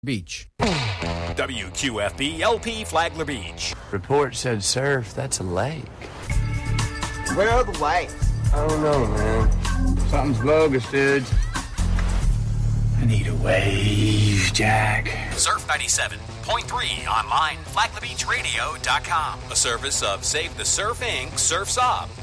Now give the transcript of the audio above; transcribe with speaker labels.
Speaker 1: Beach.
Speaker 2: WQFB LP Flagler Beach.
Speaker 3: Report said surf, that's a lake.
Speaker 4: Where are the lights?
Speaker 3: I don't know, man. Something's bogus, dude. I need a wave, Jack.
Speaker 2: Surf 97.3 online, FlaglerBeachRadio.com. A service of Save the Surf Inc., Surf's Up.